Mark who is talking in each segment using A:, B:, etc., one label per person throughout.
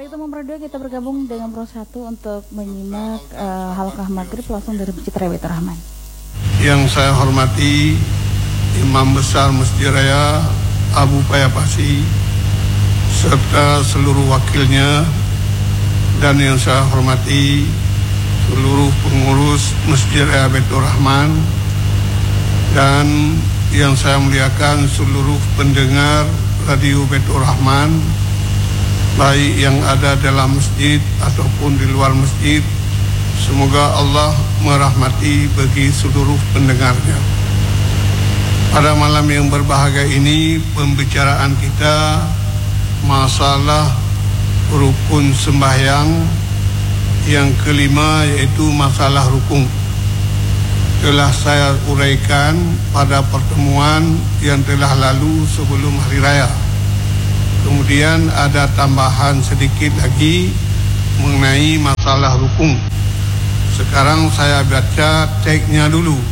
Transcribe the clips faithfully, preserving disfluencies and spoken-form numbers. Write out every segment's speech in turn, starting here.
A: Utama Berdua kita bergabung dengan Pro satu untuk menyimak uh, halaqah maghrib langsung dari Masjid Raya Baitur Rahman.
B: Yang saya hormati Imam Besar Masjid Raya Abu Payapasi serta seluruh wakilnya, dan yang saya hormati seluruh pengurus Masjid Raya Baitur Rahman, dan yang saya muliakan seluruh pendengar Radio Baitur Rahman, baik yang ada dalam masjid ataupun di luar masjid. Semoga Allah merahmati bagi seluruh pendengarnya. Pada malam yang berbahagia ini, pembicaraan kita masalah rukun sembahyang yang kelima, yaitu masalah rukun. Telah saya uraikan pada pertemuan yang telah lalu sebelum hari raya. Kemudian ada tambahan sedikit lagi mengenai masalah rukun. Sekarang saya baca teksnya dulu.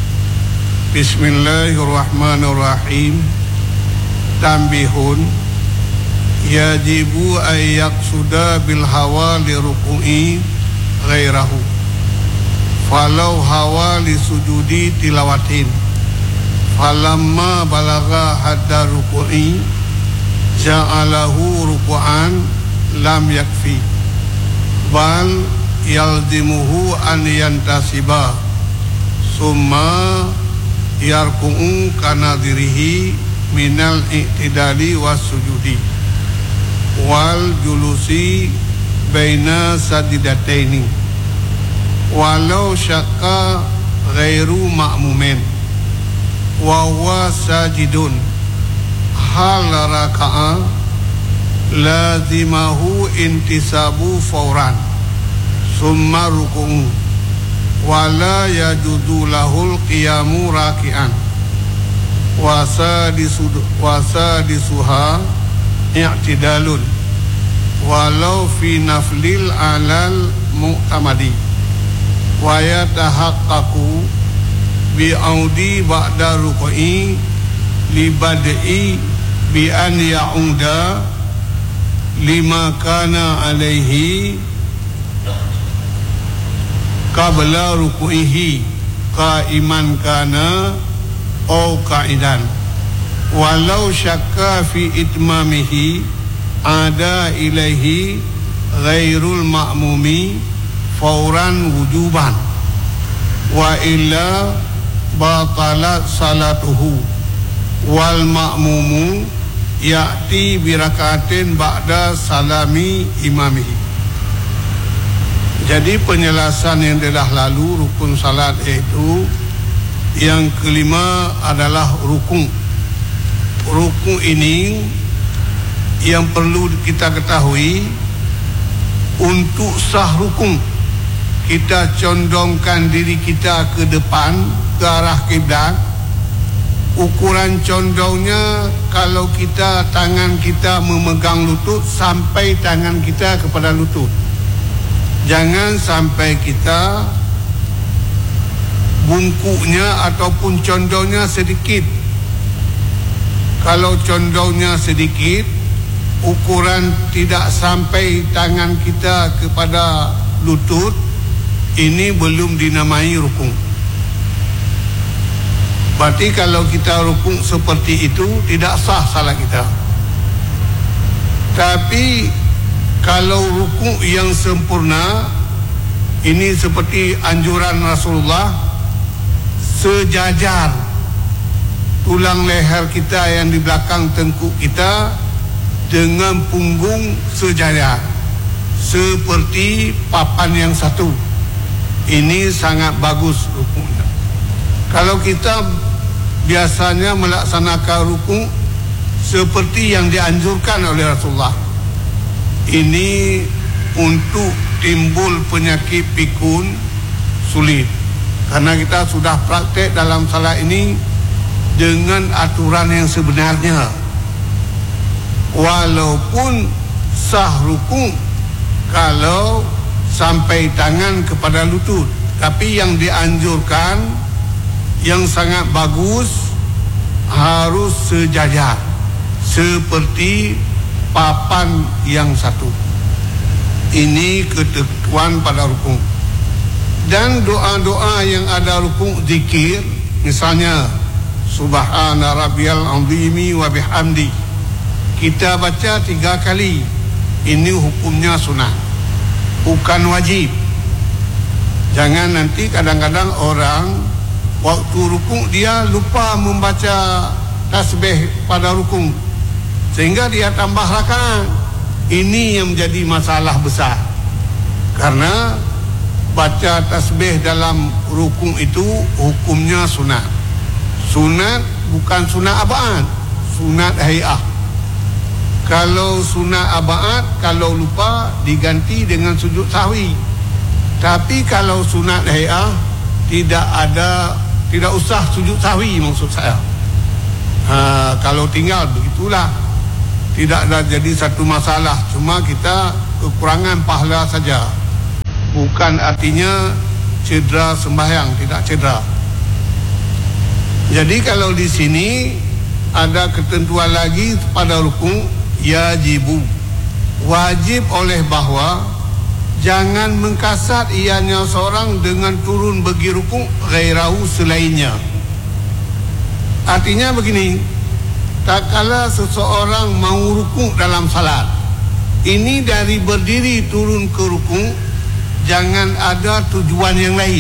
B: Bismillahirrahmanirrahim. Tambihun yajibu ayyak sudah bil hawa li ruku'i ghairahu falau hawa li sujudi tilawatin falamma balagha hadda ruku'i ja'alahu ruku'an lam yakfi bal yalzimuhu an yantasiba summa yarku'u kanadirihi minal i'tidali was sujudi wal julusi baina sadidataini walau syakka ghairu ma'mumin wa huwa sajidun hal raka'a lazimahu intisabu fauran summa ruku'u wala yajudu lahul qiyamu raki'an wasa disud wasa disuha i'tidalun walau fi naflil alal mu'tamadi wa yatahaqqaqu bi audi ba'da ruku'i li bad'i bi an ya'uda lima kana alaihi qabla ruku'ihi qa'iman kana au qa'idan walau syakka fi itmamihi ada ilaihi ghairul ma'mumi fauran wujuban wa illa batalat salatuhu wal ma'mumu ya'ti birakatin ba'da salami imamihi. Jadi penjelasan yang telah lalu rukun salat itu yang kelima adalah rukun. Rukun ini yang perlu kita ketahui, untuk sah rukun kita condongkan diri kita ke depan, ke arah kiblat. Ukuran condongnya, kalau kita tangan kita memegang lutut sampai tangan kita kepada lutut. Jangan sampai kita bungkuknya ataupun condongnya sedikit. Kalau condongnya sedikit, ukuran tidak sampai tangan kita kepada lutut, ini belum dinamai rukun. Berarti kalau kita rukun seperti itu, tidak sah salat kita. Tapi kalau rukun yang sempurna, ini seperti anjuran Rasulullah, sejajar tulang leher kita yang di belakang tengkuk kita dengan punggung sejajar seperti papan yang satu. Ini sangat bagus rukunya. Kalau kita biasanya melaksanakan ruku seperti yang dianjurkan oleh Rasulullah, ini untuk timbul penyakit pikun sulit, karena kita sudah praktek dalam salat ini dengan aturan yang sebenarnya. Walaupun sah ruku kalau sampai tangan kepada lutut, tapi yang dianjurkan, yang sangat bagus, harus sejajar seperti papan yang satu. Ini ketentuan pada rukuk. Dan doa-doa yang ada rukuk zikir, misalnya Subhana rabbiyal azimi wa bihamdi, kita baca tiga kali. Ini hukumnya sunat, bukan wajib. Jangan nanti kadang-kadang orang waktu rukuk dia lupa membaca tasbih pada rukuk, sehingga dia tambah rakaat. Ini yang menjadi masalah besar. Karena baca tasbih dalam rukuk itu hukumnya sunat. Sunat bukan sunat abad, sunat hay'ah. Kalau sunat abad, kalau lupa diganti dengan sujud sahwi. Tapi kalau sunat hay'ah tidak ada, tidak usah sujud sahwi maksud saya. Ha, kalau tinggal begitulah, tidak ada jadi satu masalah. Cuma kita kekurangan pahala saja, bukan artinya cedera sembahyang, tidak cedera. Jadi kalau di sini ada ketentuan lagi pada rukuk, yajibu, wajib oleh bahwa jangan mengkasat ianya seorang dengan turun bagi rukuk ghairahu selainnya. Artinya begini, tak kala seseorang mau rukuk dalam salat, ini dari berdiri turun ke rukuk jangan ada tujuan yang lain.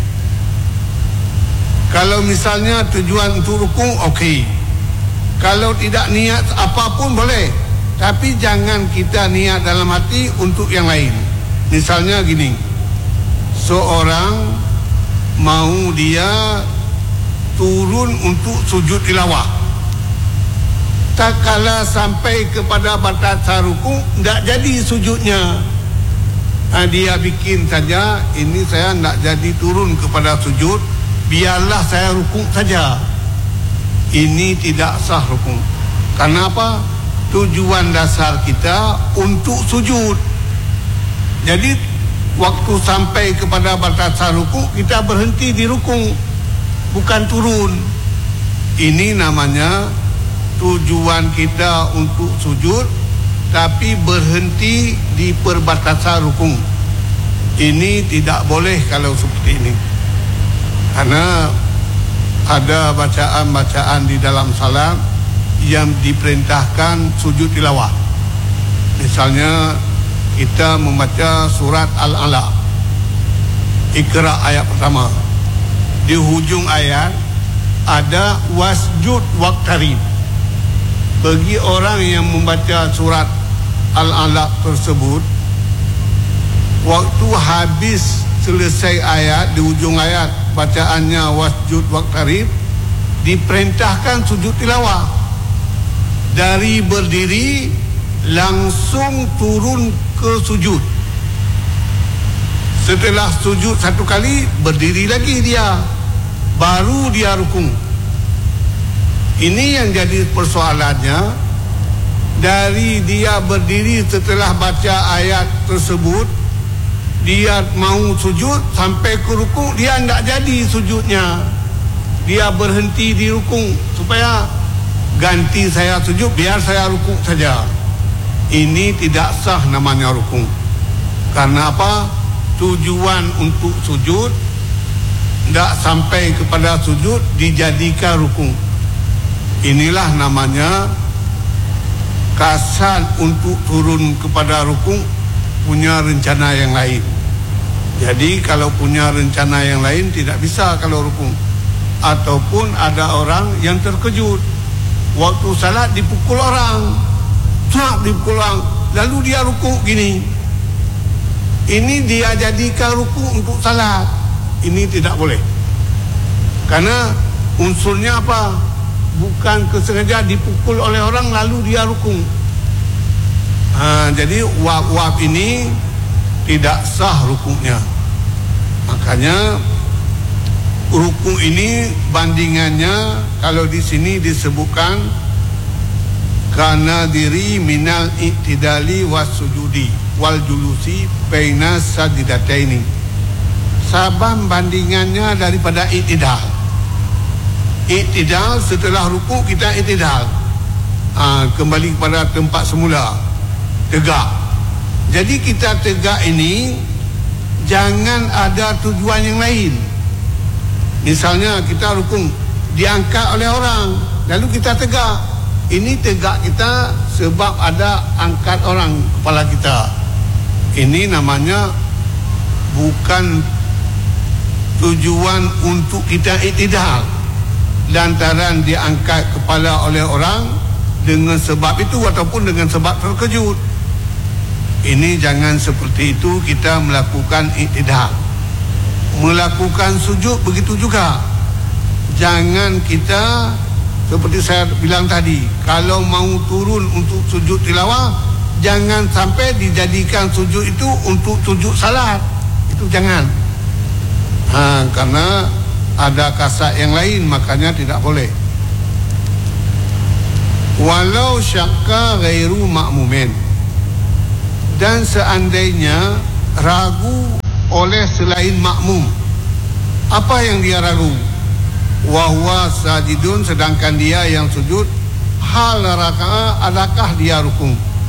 B: Kalau misalnya tujuan untuk rukuk, okey. Kalau tidak niat apapun boleh, tapi jangan kita niat dalam hati untuk yang lain. Misalnya gini, seorang mau dia turun untuk sujud tilawah, tak kala sampai kepada batas rukuk tidak jadi sujudnya. Ha, dia bikin saja, ini saya tidak jadi turun kepada sujud, biarlah saya rukuk saja. Ini tidak sah rukuk. Kenapa? Tujuan dasar kita untuk sujud. Jadi waktu sampai kepada batas rukuk, kita berhenti di rukuk, bukan turun. Ini namanya tujuan kita untuk sujud, tapi berhenti di perbatasan rukuk. Ini tidak boleh kalau seperti ini. Karena ada bacaan-bacaan di dalam salat yang diperintahkan sujud tilawah. Misalnya kita membaca surat Al-Alaq, Iqra ayat pertama. Di hujung ayat ada wasjud waqtarib. Bagi orang yang membaca surat Al-Alaq tersebut, waktu habis selesai ayat, di ujung ayat bacaannya wasjud waqtarib, diperintahkan sujud tilawah. Dari berdiri langsung turun ke sujud. Setelah sujud satu kali, berdiri lagi dia, baru dia rukuk. Ini yang jadi persoalannya. Dari dia berdiri setelah baca ayat tersebut, dia mau sujud sampai ke rukuk, dia tidak jadi sujudnya. Dia berhenti di rukuk, supaya ganti saya sujud, biar saya rukuk saja. Ini tidak sah namanya rukuk. Karena apa? Tujuan untuk sujud tidak sampai kepada sujud, dijadikan rukuk. Inilah namanya kasat untuk turun kepada rukuk punya rencana yang lain. Jadi kalau punya rencana yang lain tidak bisa kalau rukuk. Ataupun ada orang yang terkejut waktu salat, dipukul orang, tak dipukul orang, lalu dia rukuk gini. Ini dia jadikan rukuk untuk salat. Ini tidak boleh. Karena unsurnya apa? Bukan kesengaja dipukul oleh orang lalu dia rukuk. Ha, jadi wab-wab ini tidak sah rukuknya. Makanya rukuk ini bandingannya kalau di sini disebutkan kana diri minal i'tidali was sujudi wal julusi baina sajidataini. Sabam bandingannya daripada i'tidal. I'tidal setelah rukuk kita i'tidal, ha, kembali kepada tempat semula, tegak, jadi kita tegak ini jangan ada tujuan yang lain. Misalnya kita rukuk diangkat oleh orang, lalu kita tegak. Ini tegak kita sebab ada angkat orang kepala kita. Ini namanya bukan tujuan untuk kita iktidal. Lantaran diangkat kepala oleh orang dengan sebab itu ataupun dengan sebab terkejut. Ini jangan seperti itu kita melakukan iktidal. Melakukan sujud begitu juga. Jangan kita seperti saya bilang tadi, kalau mau turun untuk sujud tilawah, jangan sampai dijadikan sujud itu untuk sujud salat. Itu jangan. Ha, karena ada kasat yang lain, makanya tidak boleh. Walau syakka ghairu ma'mumin, dan seandainya ragu oleh selain makmum. Apa yang dia ragu? Wahwa sajidun, sedangkan dia yang sujud. Hal raka'ah, adakah dia rukun?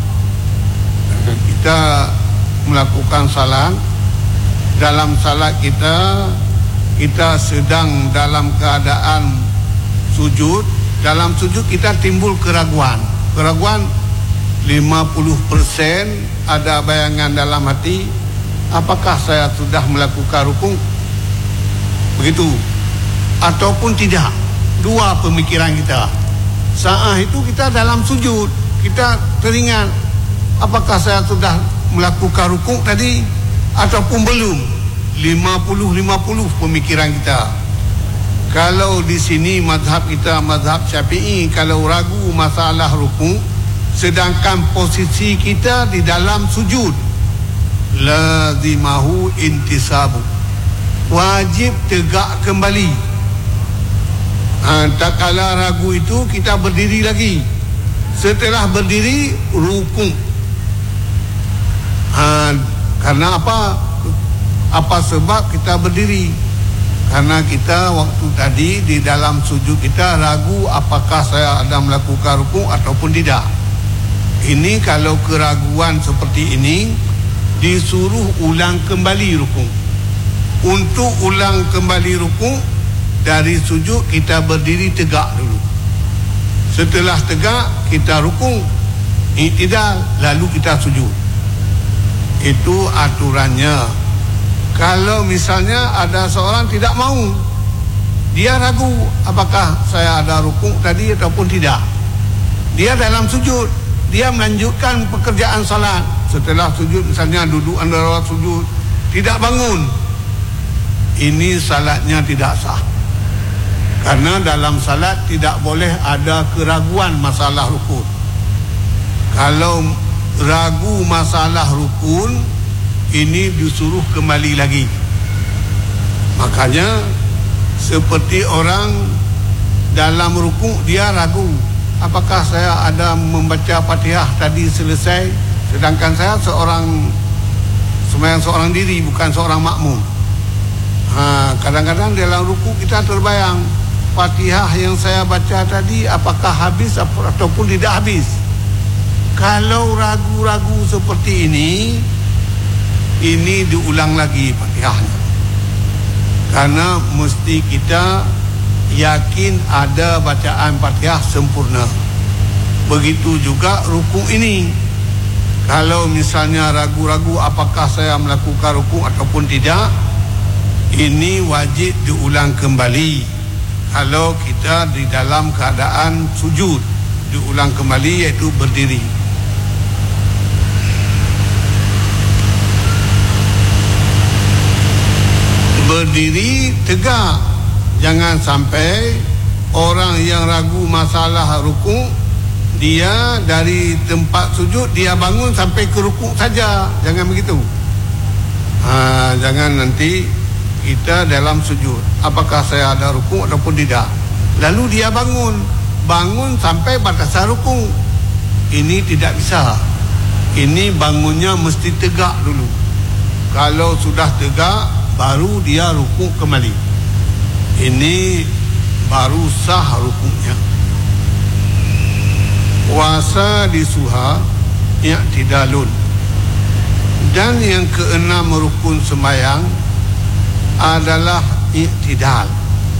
B: Kita melakukan salat. Dalam salat kita, kita sedang dalam keadaan sujud. Dalam sujud kita timbul keraguan. Keraguan lima puluh persen ada bayangan dalam hati, apakah saya sudah melakukan rukun? Begitu. Ataupun tidak. Dua pemikiran kita. Saat itu kita dalam sujud, kita teringat, apakah saya sudah melakukan rukun tadi ataupun belum? lima puluh lima puluh pemikiran kita. Kalau di sini mazhab kita mazhab Syafi'i, kalau ragu masalah rukun, sedangkan posisi kita di dalam sujud, lazimahu intisabu, wajib tegak kembali. Ha, tak kala ragu itu kita berdiri lagi. Setelah berdiri rukun. Ha, karena apa? Apa sebab kita berdiri? Karena kita waktu tadi di dalam sujud kita ragu apakah saya ada melakukan rukuk ataupun tidak. Ini kalau keraguan seperti ini, disuruh ulang kembali rukuk. Untuk ulang kembali rukuk, dari sujud kita berdiri tegak dulu. Setelah tegak kita rukuk, iktidal, lalu kita sujud. Itu aturannya. Kalau misalnya ada seorang tidak mau, dia ragu apakah saya ada rukuk tadi ataupun tidak. Dia dalam sujud, dia melanjutkan pekerjaan salat. Setelah sujud misalnya duduk antara sujud, tidak bangun, ini salatnya tidak sah. Karena dalam salat tidak boleh ada keraguan masalah rukun. Kalau ragu masalah rukun, ini disuruh kembali lagi. Makanya seperti orang dalam rukuk dia ragu, apakah saya ada membaca Fatihah tadi selesai, sedangkan saya seorang sembahyang seorang diri, bukan seorang makmum. Ha, kadang-kadang dalam rukuk kita terbayang, Fatihah yang saya baca tadi apakah habis ataupun tidak habis. Kalau ragu-ragu seperti ini, ini diulang lagi Fatihahnya. Karena mesti kita yakin ada bacaan Fatihah sempurna. Begitu juga rukuk ini. Kalau misalnya ragu-ragu apakah saya melakukan rukuk ataupun tidak, ini wajib diulang kembali. Kalau kita di dalam keadaan sujud, diulang kembali, yaitu berdiri. Berdiri tegak. Jangan sampai orang yang ragu masalah rukuk, dia dari tempat sujud dia bangun sampai ke rukuk saja. Jangan begitu. Ha, jangan nanti kita dalam sujud, apakah saya ada rukuk ataupun tidak, lalu dia bangun bangun sampai batasan rukuk. Ini tidak bisa. Ini bangunnya mesti tegak dulu. Kalau sudah tegak, baru dia rukuk kembali. Ini baru sah rukuknya. Wasa disuha i'tidalun. Dan yang keenam rukun sembahyang adalah i'tidal.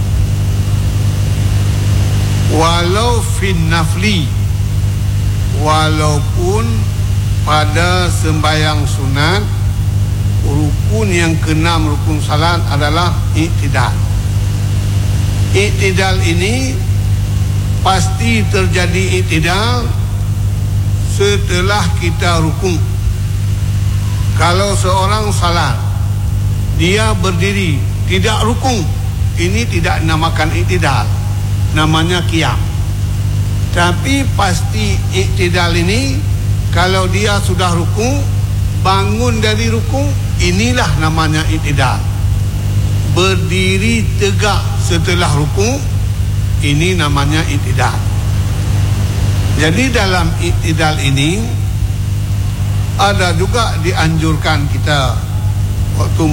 B: Walau fin nafli, walaupun pada sembahyang sunat, rukun yang keenam rukun salat adalah i'tidal. I'tidal ini pasti terjadi i'tidal setelah kita rukun. Kalau seorang salat, dia berdiri tidak rukun, ini tidak dinamakan i'tidal, namanya qiyam. Tapi pasti i'tidal ini kalau dia sudah rukun, bangun dari rukun, inilah namanya i'tidal. Berdiri tegak setelah rukun, ini namanya i'tidal. Jadi dalam i'tidal ini ada juga dianjurkan kita waktu